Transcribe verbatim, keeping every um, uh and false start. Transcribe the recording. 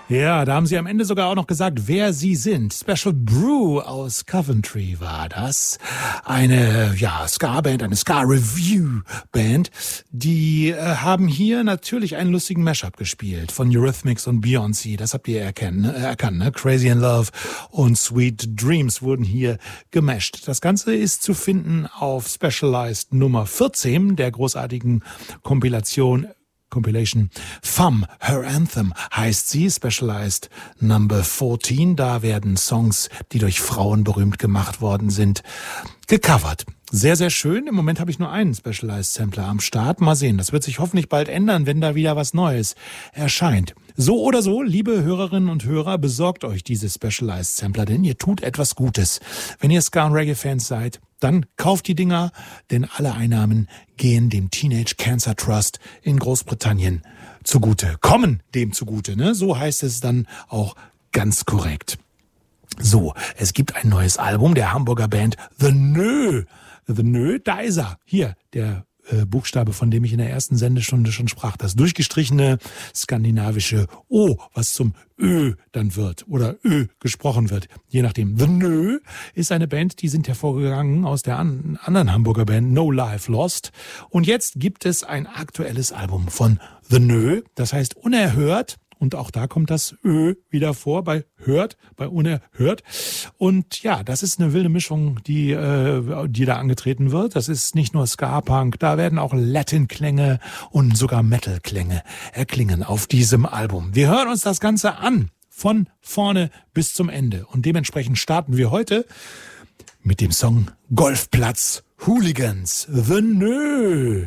Ja, da haben sie am Ende sogar auch noch gesagt, wer sie sind. Special Brew aus Coventry war das. Eine, ja, Ska-Band, eine Ska-Review-Band. Die äh, haben hier natürlich einen lustigen Mashup gespielt von Eurythmics und Beyoncé. Das habt ihr erkennen, äh, erkannt, ne? Crazy in Love und Sweet Dreams wurden hier gemasht. Das Ganze ist zu finden auf Specialized Nummer vierzehn der großartigen Kompilation Compilation Femme, Her Anthem heißt sie, Specialized Number vierzehn. Da werden Songs, die durch Frauen berühmt gemacht worden sind, gecovert. Sehr, sehr schön. Im Moment habe ich nur einen Specialized Sampler am Start. Mal sehen, das wird sich hoffentlich bald ändern, wenn da wieder was Neues erscheint. So oder so, liebe Hörerinnen und Hörer, besorgt euch diese Specialized Sampler, denn ihr tut etwas Gutes. Wenn ihr Ska- und Reggae-Fans seid, dann kauft die Dinger, denn alle Einnahmen gehen dem Teenage Cancer Trust in Großbritannien zugute. Kommen dem zugute, ne? So heißt es dann auch ganz korrekt. So, es gibt ein neues Album der Hamburger Band The Nö. The Nö, da ist er. Hier, der äh, Buchstabe, von dem ich in der ersten Sendestunde schon sprach. Das durchgestrichene skandinavische O, was zum Ö dann wird oder Ö gesprochen wird, je nachdem. The Nö ist eine Band, die sind hervorgegangen aus der an, anderen Hamburger Band No Life Lost. Und jetzt gibt es ein aktuelles Album von The Nö, das heißt Unerhört. Und auch da kommt das Ö wieder vor, bei Hört, bei Unerhört. Und ja, das ist eine wilde Mischung, die, äh, die da angetreten wird. Das ist nicht nur Ska-Punk, da werden auch Latin-Klänge und sogar Metal-Klänge erklingen auf diesem Album. Wir hören uns das Ganze an, von vorne bis zum Ende. Und dementsprechend starten wir heute mit dem Song Golfplatz Hooligans, The Nö.